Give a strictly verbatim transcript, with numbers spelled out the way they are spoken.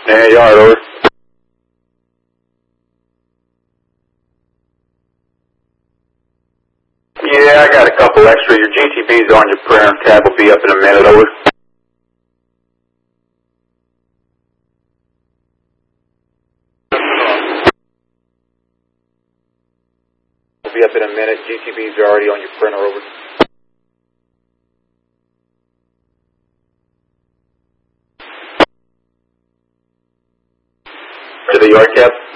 Yeah, you are, over. Yeah, I got a couple extra. Your G T B's on your printer. Tab will be up in a minute, over. Will be up in a minute. G T B's are already on your printer, over. To the yard, Cap.